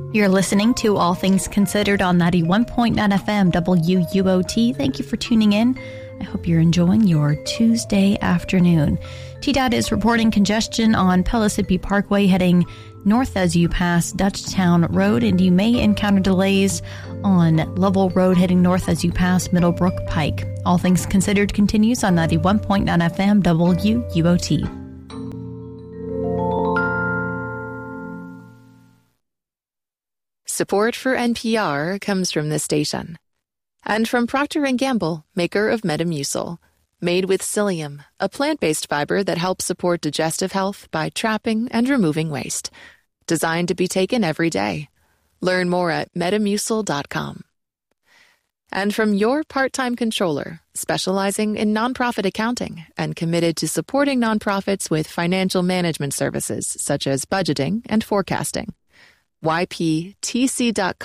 You're listening to All Things Considered on 91.9 FM WUOT. Thank you for tuning in. I hope you're enjoying your Tuesday afternoon. TDOT is reporting congestion on Pellissippi Parkway heading north as you pass Dutchtown Road, and you may encounter delays on Lovell Road heading north as you pass Middlebrook Pike. All Things Considered continues on 91.9 FM WUOT. Support for NPR comes from this station. And from Procter & Gamble, maker of Metamucil. Made with psyllium, a plant-based fiber that helps support digestive health by trapping and removing waste. Designed to be taken every day. Learn more at metamucil.com. And from your part-time controller, specializing in nonprofit accounting and committed to supporting nonprofits with financial management services such as budgeting and forecasting. YPTC.com